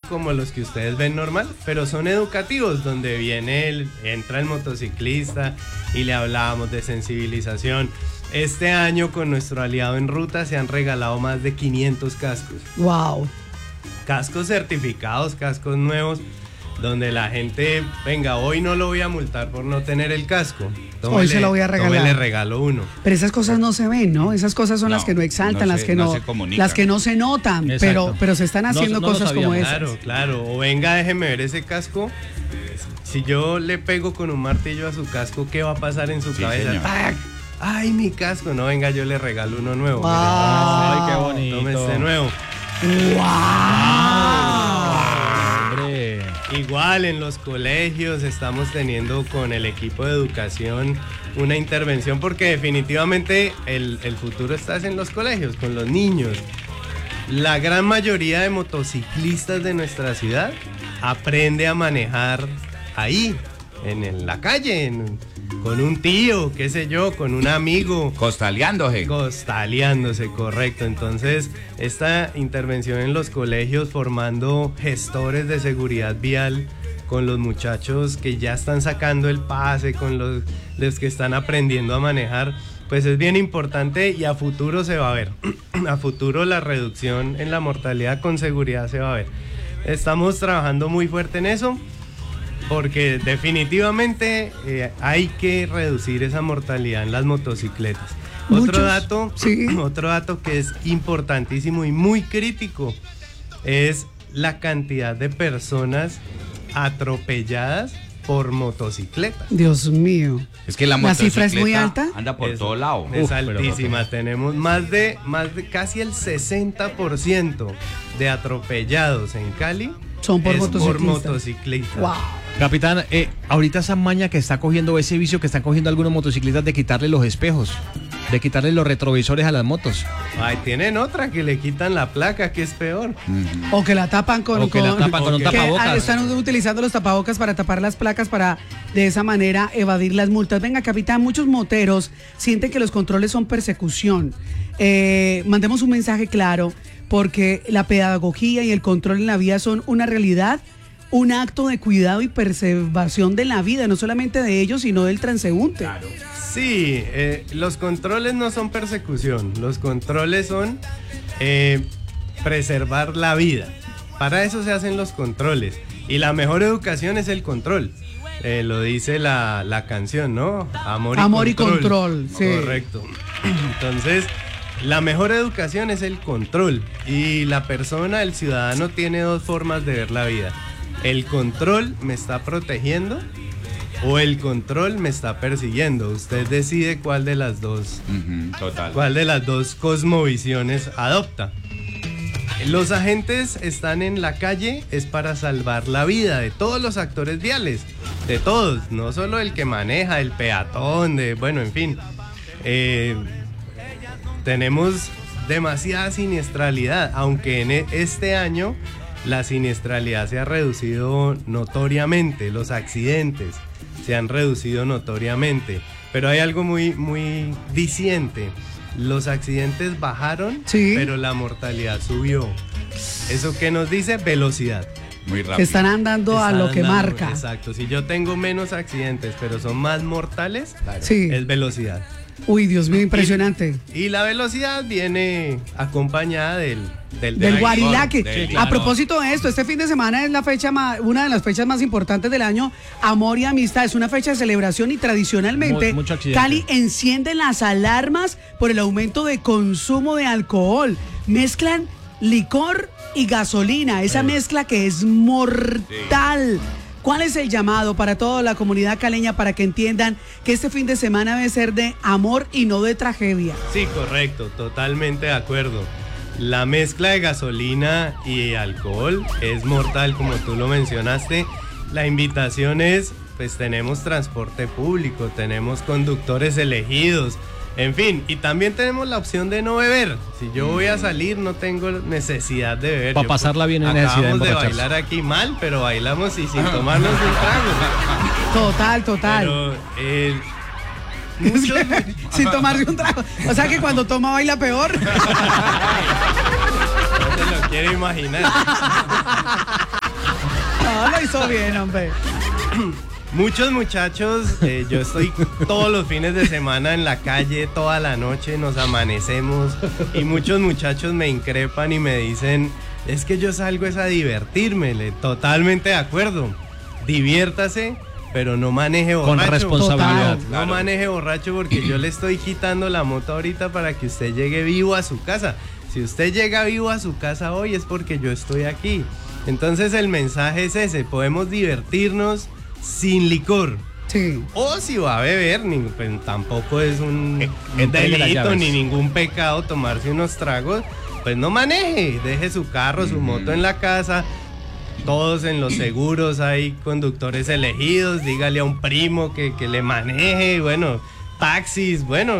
como los que ustedes ven normal, pero son educativos, donde entra el motociclista y le hablábamos de sensibilización. Este año con nuestro aliado en ruta se han regalado más de 500 cascos. ¡Wow! Cascos certificados, cascos nuevos, donde la gente, venga, hoy no lo voy a multar por no tener el casco. Hoy se lo voy a regalar. Le regalo uno. Pero esas cosas no se ven, ¿no? Esas cosas son las que no exaltan, las que no se notan, pero se están haciendo cosas como esas. Claro. O venga, déjeme ver ese casco. Si yo le pego con un martillo a su casco, ¿qué va a pasar en su cabeza? ¡Pac! ¡Ay, mi casco! No, venga, yo le regalo uno nuevo. ¡Ay, qué bonito! Tome este nuevo. ¡Wow! Igual en los colegios estamos teniendo con el equipo de educación una intervención, porque definitivamente el futuro está en los colegios, con los niños. La gran mayoría de motociclistas de nuestra ciudad aprende a manejar ahí, en la calle, con un tío, qué sé yo, con un amigo. Costaleándose, correcto. Entonces, esta intervención en los colegios, formando gestores de seguridad vial con los muchachos que ya están sacando el pase, con los que están aprendiendo a manejar, pues es bien importante, y a futuro se va a ver. A futuro la reducción en la mortalidad con seguridad se va a ver. Estamos trabajando muy fuerte en eso, porque definitivamente hay que reducir esa mortalidad en las motocicletas. Otro dato que es importantísimo y muy crítico es la cantidad de personas atropelladas por motocicletas. Dios mío. Es que la cifra es muy alta. Anda por todo lado. Es altísima. Tenemos más de casi el 60% de atropellados en Cali son por motociclistas. Wow. Capitán, ahorita esa maña que está cogiendo, ese vicio que están cogiendo algunos motociclistas de quitarle los espejos, de quitarle los retrovisores a las motos. Ay, tienen otra que le quitan la placa, que es peor. O que la tapan con un tapabocas. Están utilizando los tapabocas para tapar las placas, para de esa manera evadir las multas. Venga, capitán, muchos moteros sienten que los controles son persecución. Mandemos un mensaje claro, porque la pedagogía y el control en la vía son una realidad, un acto de cuidado y preservación de la vida, no solamente de ellos, sino del transeúnte. Claro. Sí, los controles no son persecución, los controles son preservar la vida. Para eso se hacen los controles, y la mejor educación es el control. Lo dice la canción, ¿no? Amor y control. Sí. Correcto. Entonces, la mejor educación es el control, y la persona, el ciudadano, tiene dos formas de ver la vida. El control me está protegiendo o el control me está persiguiendo. Usted decide cuál de las dos, cuál de las dos cosmovisiones adopta. Los agentes están en la calle es para salvar la vida de todos los actores viales, de todos, no solo el que maneja, el peatón, en fin. Tenemos demasiada siniestralidad, aunque en este año la siniestralidad se ha reducido notoriamente, los accidentes se han reducido notoriamente, pero hay algo muy diciente: los accidentes bajaron, pero la mortalidad subió. ¿Eso qué nos dice? Velocidad. Muy rápido. Que están andando a lo que marca. Exacto, si yo tengo menos accidentes, pero son más mortales, es velocidad. Uy, Dios mío, impresionante. Y la velocidad viene acompañada del Guarilaque. Sí, claro. A propósito de esto, este fin de semana es una de las fechas más importantes del año. Amor y amistad, es una fecha de celebración, y tradicionalmente Cali enciende las alarmas por el aumento de consumo de alcohol. Mezclan licor y gasolina, esa mezcla que es mortal. ¿Cuál es el llamado para toda la comunidad caleña para que entiendan que este fin de semana debe ser de amor y no de tragedia? Sí, correcto, totalmente de acuerdo. La mezcla de gasolina y alcohol es mortal, como tú lo mencionaste. La invitación es, pues tenemos transporte público, tenemos conductores elegidos, en fin, y también tenemos la opción de no beber. Si yo voy a salir, no tengo necesidad de beber. Para pasarla bien en necesidad de emborracharse. Acabamos de bailar aquí mal, pero bailamos y sin tomarnos un trago. Total. Pero, sin tomarse un trago. O sea que cuando toma baila peor. No se lo quiero imaginar. todo bien, hombre. Muchos muchachos, yo estoy todos los fines de semana en la calle, toda la noche nos amanecemos y muchos muchachos me increpan y me dicen, es que yo salgo es a divertirme. Totalmente de acuerdo, diviértase, pero no maneje borracho. Con responsabilidad. No, claro. No maneje borracho porque yo le estoy quitando la moto ahorita para que usted llegue vivo a su casa. Si usted llega vivo a su casa hoy es porque yo estoy aquí. Entonces el mensaje es ese, podemos divertirnos sin licor. Sí. O si va a beber, pues, tampoco es un delito ni ningún pecado tomarse unos tragos, pues no maneje, deje su carro, su moto en la casa. Todos en los seguros hay conductores elegidos, dígale a un primo que le maneje, bueno, taxis, bueno,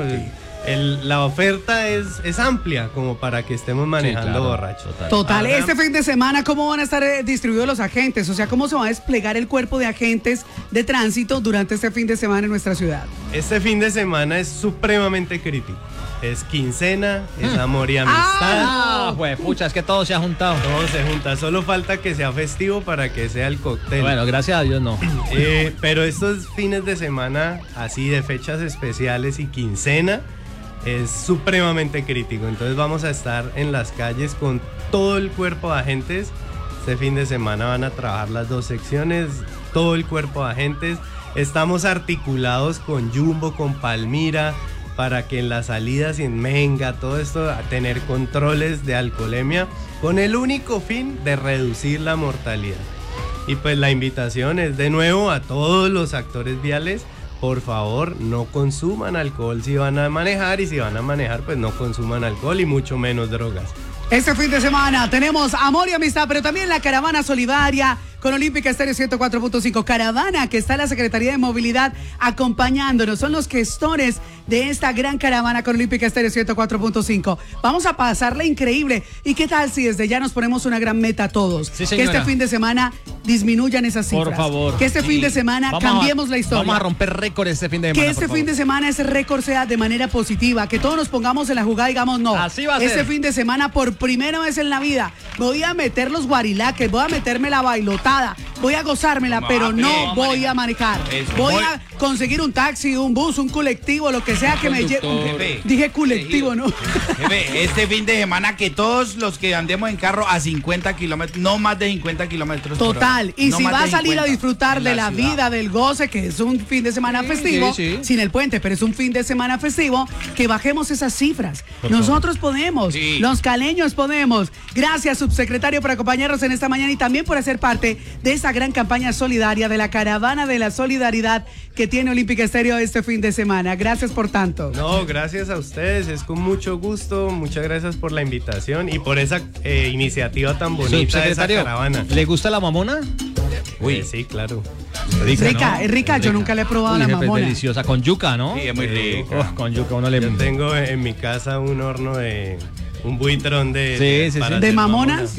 la oferta es amplia como para que estemos manejando borrachos. Total, este fin de semana, ¿cómo van a estar distribuidos los agentes? O sea, ¿cómo se va a desplegar el cuerpo de agentes de tránsito durante este fin de semana en nuestra ciudad? Este fin de semana es supremamente crítico. Es quincena, es amor y amistad. Pucha, es que todo se ha juntado. Todo se junta, solo falta que sea festivo para que sea el cóctel. Bueno, gracias a Dios no. Pero estos fines de semana, así de fechas especiales y quincena, es supremamente crítico. Entonces vamos a estar en las calles con todo el cuerpo de agentes. Este fin de semana van a trabajar las dos secciones, todo el cuerpo de agentes. Estamos articulados con Jumbo, con Palmira, para que en las salidas y en Menga, todo esto, a tener controles de alcoholemia con el único fin de reducir la mortalidad. Y pues la invitación es de nuevo a todos los actores viales, por favor no consuman alcohol si van a manejar, y si van a manejar pues no consuman alcohol y mucho menos drogas. Este fin de semana tenemos amor y amistad, pero también la caravana solidaria con Olímpica Estéreo 104.5. Caravana que está en la Secretaría de Movilidad acompañándonos. Son los gestores de esta gran caravana con Olímpica Estéreo 104.5. Vamos a pasarla increíble. ¿Y qué tal si desde ya nos ponemos una gran meta todos? Sí, que este fin de semana disminuyan esas cifras. Por favor. Que este fin de semana cambiemos la historia. Vamos a romper récords este fin de semana. Que este fin de semana ese récord sea de manera positiva. Que todos nos pongamos en la jugada y digamos no. Así va a ser. Este fin de semana, por primera vez en la vida, voy a meter los guarilaques, voy a meterme la bailota. Voy a gozármela, pero no voy a manejar. Voy a conseguir un taxi, un bus, un colectivo, lo que sea que me lleve. Dije colectivo, ¿no? Jefe, este fin de semana que todos los que andemos en carro a 50 kilómetros, no más de 50 kilómetros. Total. Y si va a salir a disfrutar de la vida, del goce, que es un fin de semana festivo, sin el puente, pero es un fin de semana festivo, que bajemos esas cifras. Nosotros podemos, los caleños podemos. Gracias, subsecretario, por acompañarnos en esta mañana y también por hacer parte de esta gran campaña solidaria de la Caravana de la Solidaridad que tiene Olímpica Estéreo este fin de semana. Gracias por tanto. No, gracias a ustedes, es con mucho gusto. Muchas gracias por la invitación y por esa iniciativa tan bonita de esa caravana. ¿Le gusta la mamona? Uy, sí, claro. Rica, ¿no? Es rica, yo nunca le he probado la mamona. Es deliciosa, con yuca, ¿no? Sí, es muy rica. Con yuca uno le... Yo tengo en mi casa un horno de... un buitrón de mamonas.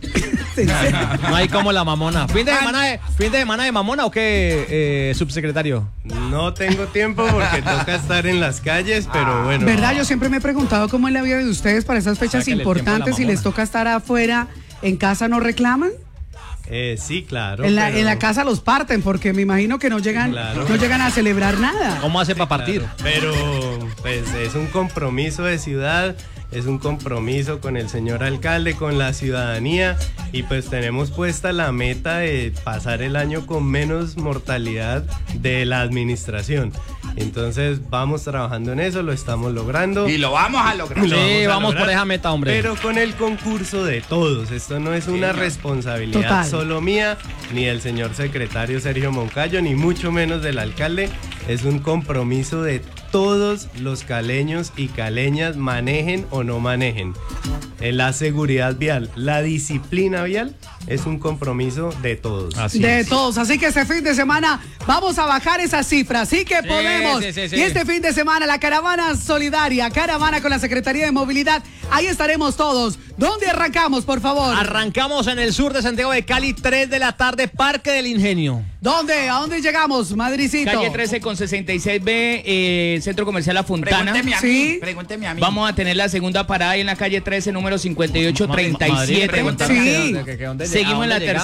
No hay como la mamona. ¿Fin de semana de mamona o qué, subsecretario? No tengo tiempo porque toca estar en las calles, pero bueno. ¿Verdad? Yo siempre me he preguntado cómo es la vida de ustedes para esas fechas importantes. Si les toca estar afuera, ¿en casa no reclaman? Sí, claro. En la casa los parten porque me imagino que no llegan a celebrar nada. ¿Cómo hace para partir? Claro. Pero pues es un compromiso de ciudad. Es un compromiso con el señor alcalde, con la ciudadanía, y pues tenemos puesta la meta de pasar el año con menos mortalidad de la administración. Entonces vamos trabajando en eso, lo estamos logrando. Y lo vamos a lograr. Sí, vamos por esa meta, hombre. Pero con el concurso de todos. Esto no es una responsabilidad solo mía, ni del señor secretario Sergio Moncayo, ni mucho menos del alcalde. Es un compromiso de todos los caleños y caleñas, manejen o no manejen. La seguridad vial, la disciplina vial es un compromiso de todos. Todos. Así que este fin de semana vamos a bajar esas cifras. Sí que podemos. Sí. Y este fin de semana la caravana solidaria, caravana con la Secretaría de Movilidad. Ahí estaremos todos. ¿Dónde arrancamos, por favor? Arrancamos en el sur de Santiago de Cali, 3 de la tarde, Parque del Ingenio. ¿Dónde? ¿A dónde llegamos, Madricito? Calle 13 con 66B, Centro Comercial La Fontana. Pregúnteme a mí. Vamos a tener la segunda parada en la calle 13, número 5837. Sí. Seguimos en la tercera parada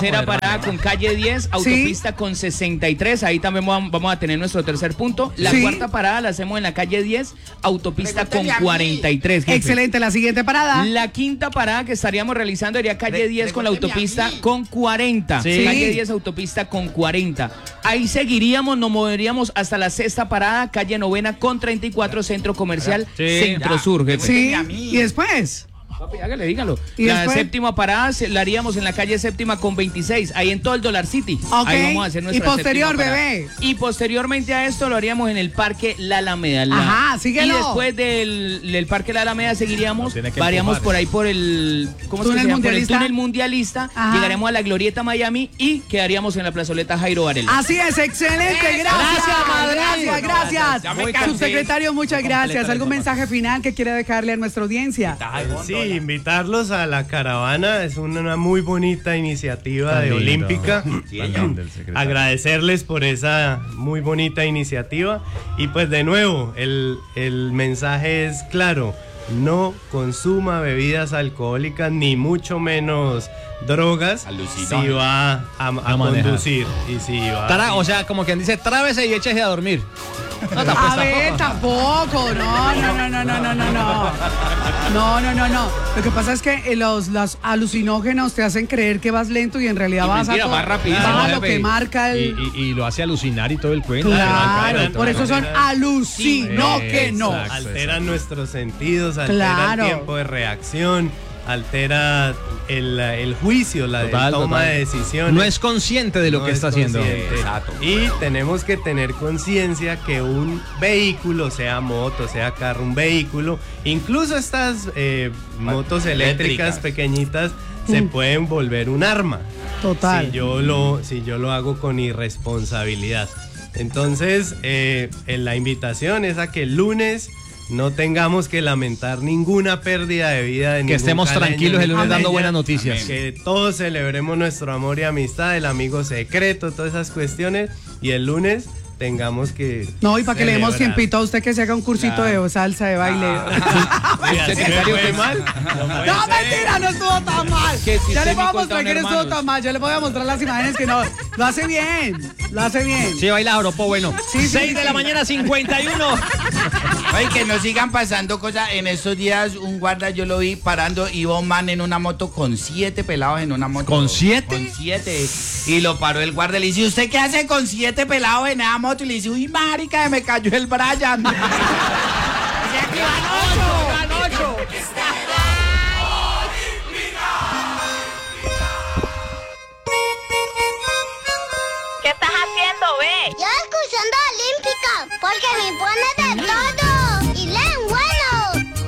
parada con calle 10, autopista con 63. Ahí también vamos a tener nuestro tercer punto. La cuarta parada la hacemos en la calle 10, autopista con 43. Jefe. Excelente, la siguiente parada. La quinta parada que estaríamos realizando sería calle 10 con la autopista con 40. Calle 10, autopista con 40. Ahí seguiríamos, nos moveríamos hasta la sexta parada, calle novena con 34, centro comercial Centro Sur, jefe. Sí, y después... Papi, hágale, dígalo. ¿Y la después? Séptima parada la haríamos en la calle séptima con 26, ahí en todo el Dollar City. Okay. Ahí vamos a hacer nuestra y posterior, séptima parada. bebé. Y posteriormente a esto lo haríamos en el Parque La Alameda. Ajá, síguelo. Y después del Parque La Alameda seguiríamos, variamos por ahí por el... ¿Cómo se llama? Por el túnel mundialista. Ajá. Llegaremos a la Glorieta Miami y quedaríamos en la plazoleta Jairo Varela. Así es, excelente, gracias. Subsecretario, muchas gracias. ¿Algún mensaje final que quiera dejarle a nuestra audiencia? Sí, invitarlos a la caravana, es una muy bonita iniciativa de Olímpica. Agradecerles por esa muy bonita iniciativa y pues de nuevo, el mensaje es claro, no consuma bebidas alcohólicas ni mucho menos drogas si va a conducir y si va o sea, como quien dice, trábese y échese a dormir. No, a ver, tampoco. No. Lo que pasa es que los alucinógenos te hacen creer que vas lento y en realidad vas más rápido. Vas a lo que marca y lo hace alucinar y todo el cuento. Claro, por eso son alucinógenos. Alteran nuestros sentidos, alteran el tiempo de reacción, altera el juicio, la toma de decisiones. No es consciente de lo que está haciendo. Exacto. Y tenemos que tener conciencia que un vehículo, sea moto, sea carro, un vehículo, incluso estas motos eléctricas pequeñitas, se pueden volver un arma. Total. Si yo lo hago con irresponsabilidad. Entonces, la invitación es a que el lunes no tengamos que lamentar ninguna pérdida de vida de que estemos tranquilos el lunes dando buenas noticias. Que todos celebremos nuestro amor y amistad, el amigo secreto, todas esas cuestiones, y el lunes tengamos que no, y para que le demos tiempito a usted que se haga un cursito de salsa, de baile. ¿Fue mal? No, mentira, no estuvo tan mal. Ya le voy a mostrar que no estuvo tan mal. Yo le voy a mostrar las imágenes que no. Lo hace bien. Sí, baila Joropo, bueno. 6 de la mañana, 51. Ay, que no sigan pasando cosas. En estos días un guarda yo lo vi parando, iba un man en una moto con 7 pelados en una moto. ¿Con 7? Con 7. Y lo paró el guarda y le dice, ¿usted qué hace con 7 pelados en esa moto? Y le dice, uy, marica, me cayó el Brian. O sea, que van 8. ¿Qué estás haciendo, ve? Yo escuchando Olímpica, porque me pone de